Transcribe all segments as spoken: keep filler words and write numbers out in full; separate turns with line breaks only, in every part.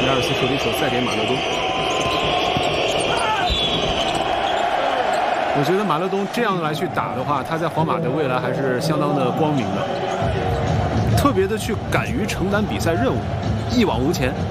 米尔斯手里手再给马勒东。我觉得马勒东这样来去打的话，他在皇马的未来还是相当的光明的，特别的去敢于承担比赛任务，一往无前。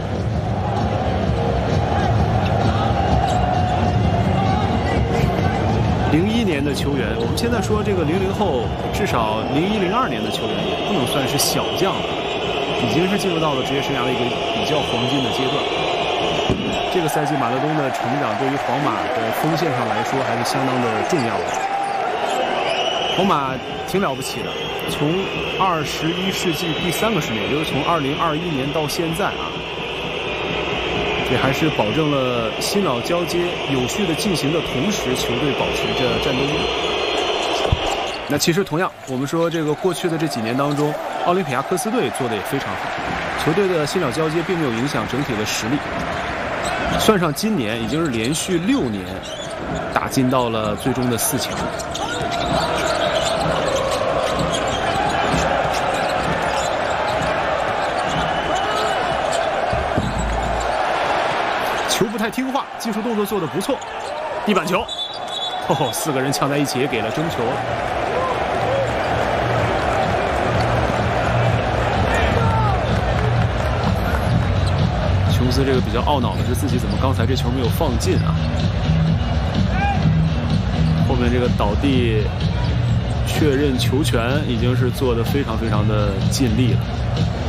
零一年的球员，我们现在说这个零零后，至少零一零二年的球员也不能算是小将了，已经是进入到了职业生涯的一个比较黄金的阶段。这个赛季马勒东的成长对于皇马的锋线上来说还是相当的重要的。皇马挺了不起的，从二十一世纪第三个十年，也就是从二零二一年到现在啊。也还是保证了新老交接有序的进行的同时，球队保持着战斗力。那其实同样，我们说这个过去的这几年当中，奥林匹亚科斯队做的也非常好，球队的新老交接并没有影响整体的实力。算上今年，已经是连续六年打进到了最终的四强。球不太听话，技术动作做得不错，地板球，哦，四个人抢在一起也给了争球。琼斯这个比较懊恼的是自己怎么刚才这球没有放进啊？后面这个倒地确认球权已经是做得非常非常的尽力了。